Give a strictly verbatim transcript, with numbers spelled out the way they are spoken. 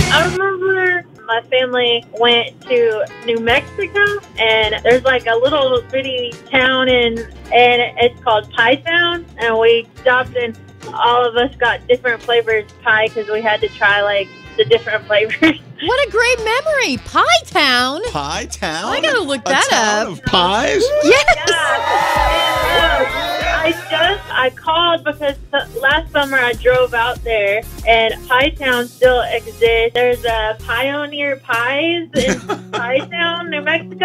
I remember my family went to New Mexico, and there's like a little bitty town, in, and it's called Pie Town, and we stopped, and all of us got different flavors of pie because we had to try like the different flavors. What a great memory. Pie Town? Pie Town? I gotta look a that town up. of pies? Yes. Yeah. I just, I called because last summer I drove out there, and Pie Town still exists. There's a Pioneer Pies in Pie Town, New Mexico.